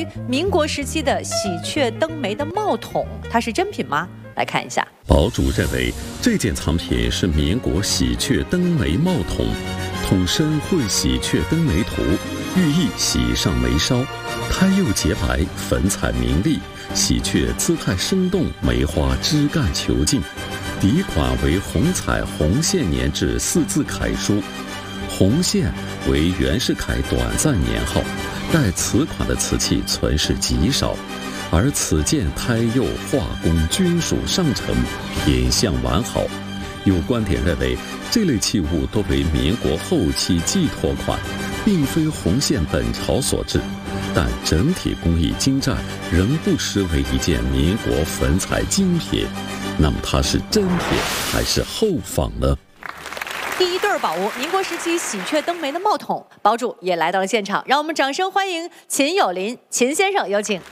于民国时期的喜鹊登梅的帽筒，它是真品吗？来看一下。 堡主认为这件藏品是民国喜鹊登梅帽筒，筒身绘喜鹊登梅图，寓意喜上眉梢，胎釉洁白，粉彩明丽，喜鹊姿态生动，梅花枝干遒劲。底款为红彩红线年制4字楷书，红线为袁世凯短暂年号，带此款的瓷器存世极少，而此件胎釉画工均属上乘，品相完好。有观点认为，这类器物多为民国后期寄托款，并非红线本朝所制，但整体工艺精湛，仍不失为一件民国粉彩精品。那么它是真品还是后仿呢？ 第一对宝物，民国时期喜鹊登梅的帽筒，堡主也来到了现场，让我们掌声欢迎秦有林秦先生，有请。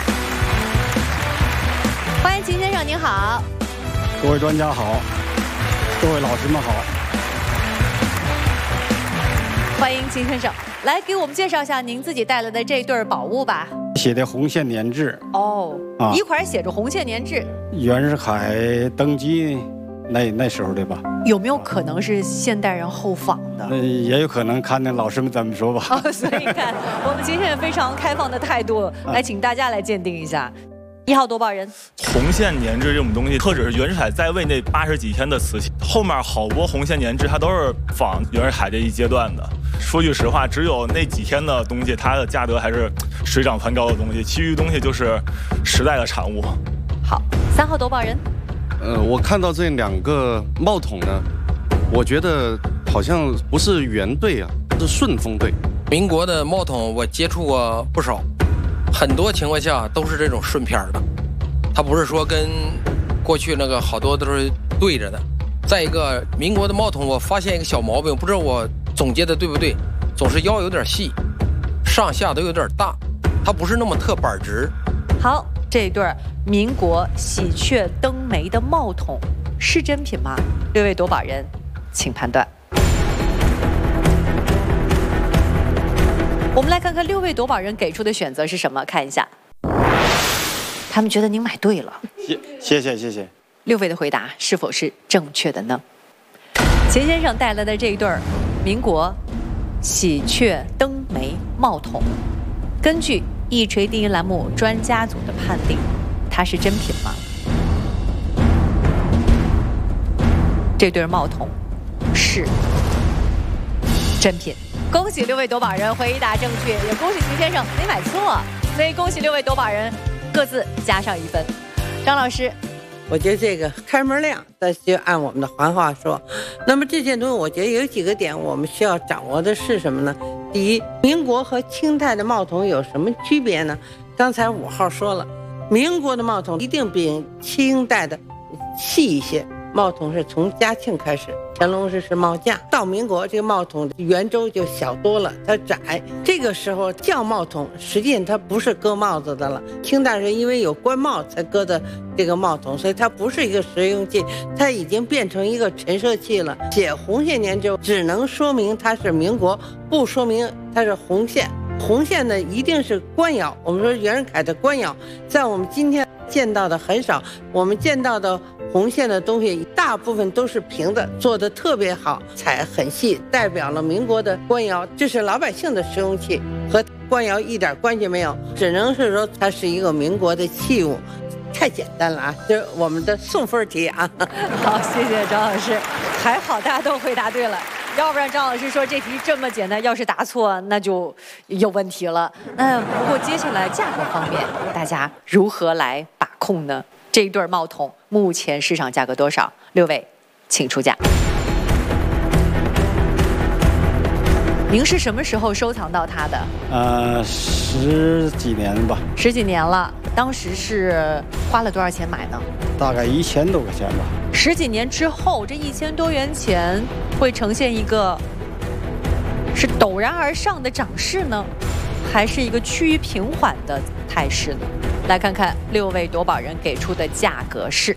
欢迎秦先生，您好。 各位专家好，各位老师们好。 欢迎秦先生，来给我们介绍一下您自己带来的这对宝物吧。 写的红线年制哦，一块写着红线年制， 袁世凯登基那时候的吧？ 有没有可能是现代人后仿的？ 也有可能，看那老师们怎么说吧。 所以看我们今天非常开放的态度，来请大家来鉴定一下。1号夺宝人， 红线年制这种东西，特指是袁世凯在位那80几天的瓷器，后面好多红线年制，它都是仿袁世凯这一阶段的。说句实话，只有那几天的东西，它的价格还是水涨船高的东西，其余东西就是时代的产物。 好，3号夺宝人。 我看到这2个帽筒呢，我觉得好像不是原对啊，是顺丰对。 民国的帽筒我接触过不少，很多情况下都是这种顺片的，它不是说跟过去那个好多都是对着的。再一个，民国的帽筒我发现一个小毛病，不知道我总结的对不对，总是腰有点细，上下都有点大，它不是那么特板直。 好，这对民国喜鹊登梅的帽筒是真品吗？6位夺宝人，请判断。我们来看看6位夺宝人给出的选择是什么，看一下。他们觉得您买对了。 谢谢。 6位的回答是否是正确的呢？秦先生带来的这一对民国喜鹊登梅帽筒，根据一锤定音栏目专家组的判定，它是真品吗？这对帽筒是真品。恭喜6位夺宝人回答正确，也恭喜秦先生没买错，所以恭喜6位夺宝人各自加上1分。张老师， 我觉得这个开门亮，但是就按我们的行话说。那么这件东西，我觉得有几个点我们需要掌握的是什么呢？第一，民国和清代的帽筒有什么区别呢？刚才5号说了，民国的帽筒一定比清代的细一些。帽筒是从嘉庆开始，乾隆是帽架，到民国这个帽筒圆周就小多了，它窄。这个时候叫帽筒，实际上它不是搁帽子的了。清代是因为有官帽才搁的这个帽筒，所以它不是一个实用器，它已经变成一个陈设器了。写红线年制只能说明它是民国，不说明它是红线。红线呢一定是官窑，我们说袁世凯的官窑，在我们今天见到的很少，我们见到的红线的东西大部分都是平的，做的特别好，彩很细，代表了民国的官窑，这是老百姓的实用器，和官窑一点关系没有，只能是说它是一个民国的器物。太简单了啊，这是我们的送分题啊。 好，谢谢张老师，还好大家都回答对了，要不然张老师说这题这么简单，要是答错那就有问题了。不过接下来价格方面，大家如何来把控呢？这一对帽筒目前市场价格多少？6位，请出价。您是什么时候收藏到它的 ？10几年吧。 10几年了，当时是花了多少钱买呢？ 大概1000多块钱吧。 10几年之后，这1000多元钱会呈现一个是陡然而上的涨势呢，还是一个趋于平缓的态势呢？来看看6位夺宝人给出的价格是。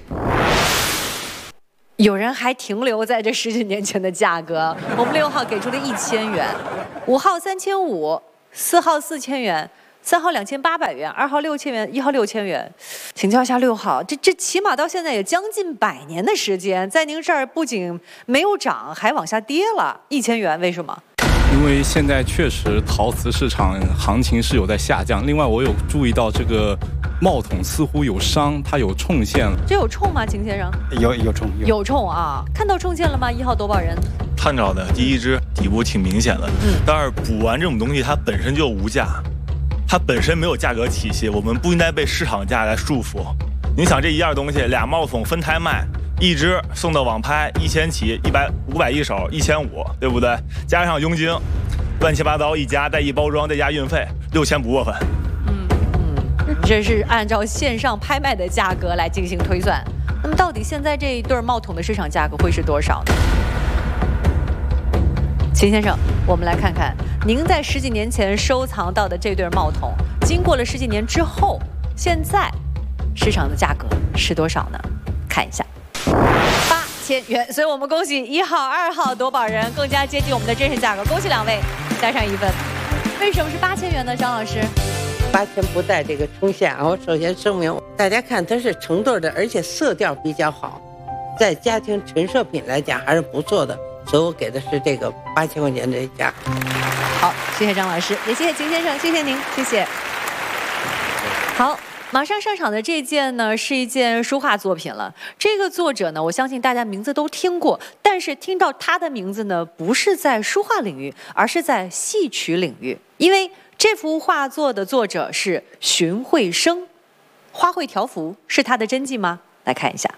有人还停留在这10几年前的价格，我们6号给出了1000元，5号3500，4号4000元 3号2800元，2号6000元，1号6000元。请教一下6号，这起码到现在也将近100年的时间，在您这儿不仅没有涨，还往下跌了1000元，为什么？ 因为现在确实陶瓷市场行情是有在下降。另外，我有注意到这个帽筒似乎有伤，它有冲线了。 这有冲吗，秦先生？ 有冲。 有冲啊！看到冲线了吗？1号夺宝人。 看着的第一只底部挺明显的，但是补完这种东西它本身就无价，它本身没有价格体系，我们不应该被市场价来束缚。你想这一样东西，2帽筒分开卖，一只送到网拍1000起，500一手，1500，对不对？加上佣金，乱七八糟一加，再一包装，再加运费，6000不过分。 这是按照线上拍卖的价格来进行推算。那么到底现在这一对帽筒的市场价格会是多少呢？秦先生，我们来看看您在10几年前收藏到的这对帽筒，经过了10几年之后，现在市场的价格是多少呢？看一下，8000元。所以我们恭喜1号、2号夺宝人更加接近我们的真实价格，恭喜2位带上1分。为什么是8000元呢？张老师 ，8000不带这个冲线啊！我首先声明，大家看它是成对的，而且色调比较好，在家庭陈设品来讲还是不错的。所以我给的是这个8000块钱这价。 好，谢谢张老师，也谢谢秦先生，谢谢您，谢谢。好，马上上场的这件呢是一件书画作品了。这个作者呢，我相信大家名字都听过，但是听到他的名字呢，不是在书画领域，而是在戏曲领域。因为这幅画作的作者是荀慧生，花卉条幅是他的真迹吗？来看一下。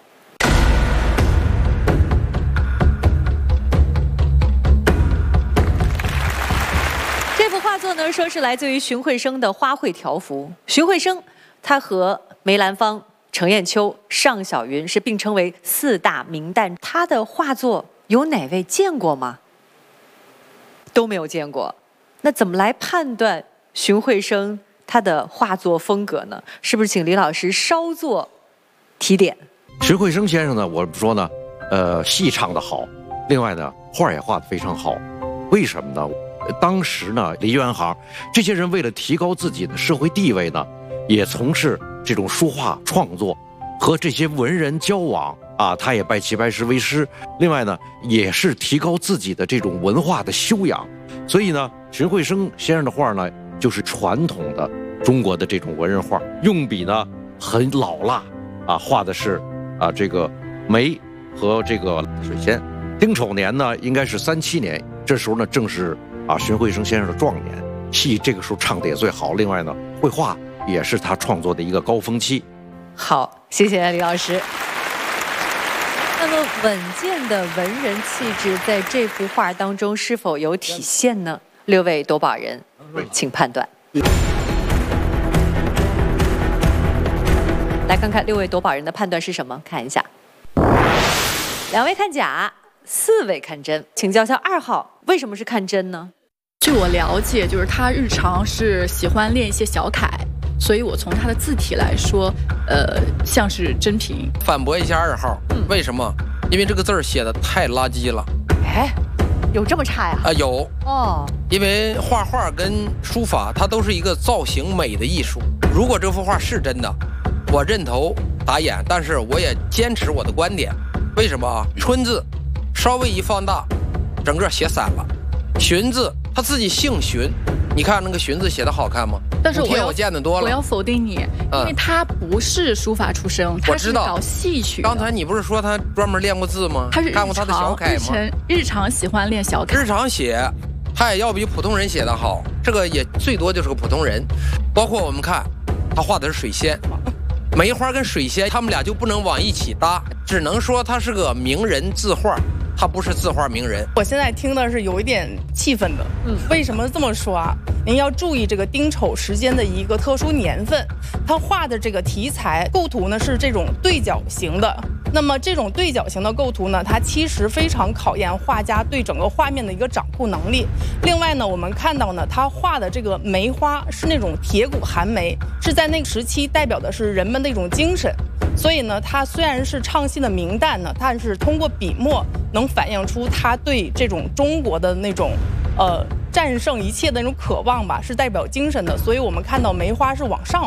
这幅画作呢，说是来自于荀慧生的花卉条幅。荀慧生，他和梅兰芳、程砚秋、尚小云是并称为4大名旦。他的画作有哪位见过吗？都没有见过。那怎么来判断荀慧生他的画作风格呢？是不是请李老师稍作提点？ 荀慧生先生呢，我说呢，戏唱得好，另外呢，画也画得非常好。为什么呢？当时呢，梨园行这些人为了提高自己的社会地位呢，也从事这种书画创作，和这些文人交往啊，他也拜齐白石为师。另外呢，也是提高自己的这种文化的修养。所以呢，荀慧生先生的画呢，就是传统的中国的这种文人画，用笔呢很老辣啊，画的是这个梅和这个水仙。丁丑年呢，应该是37年，这时候呢正是荀慧生先生的壮年，戏这个时候唱得也最好。另外呢，绘画也是他创作的一个高峰期。 好，谢谢李老师。那么稳健的文人气质在这幅画当中是否有体现呢？6位夺宝人，请判断。来看看6位夺宝人的判断是什么？看一下，2位看假，4位看真。请教一下2号，为什么是看真呢？ 据我了解，就是他日常是喜欢练一些小楷，所以我从他的字体来说，像是真品。 反驳一下2号，为什么？因为这个字儿写的太垃圾了。 哎，有这么差呀？ 有哦。因为画画跟书法，它都是一个造型美的艺术。如果这幅画是真的，我认头打眼，但是我也坚持我的观点。为什么啊？春字稍微一放大，整个写散了。荀字他自己姓荀，你看那个荀字写的好看吗？ 但是我见得多了。 我要否定你，因为他不是书法出身，他是搞戏曲。 刚才你不是说他专门练过字吗？ 他是看过他的小楷吗？ 日常喜欢练小楷， 日常写，他也要比普通人写得好。这个也最多就是个普通人。包括我们看，他画的是水仙，梅花跟水仙，他们俩就不能往一起搭，只能说他是个名人字画。他不是字画名人。 我现在听的是有一点气愤的。为什么这么说啊？您要注意这个丁丑时间的一个特殊年份，他画的这个题材构图呢是这种对角形的。那么这种对角形的构图呢，它其实非常考验画家对整个画面的一个掌控能力。另外呢，我们看到呢，他画的这个梅花是那种铁骨寒梅，是在那个时期代表的是人们的一种精神。所以呢，他虽然是唱戏的名旦呢，但是通过笔墨能反映出他对这种中国的那种战胜一切的那种渴望吧，是代表精神的。所以我们看到梅花是往上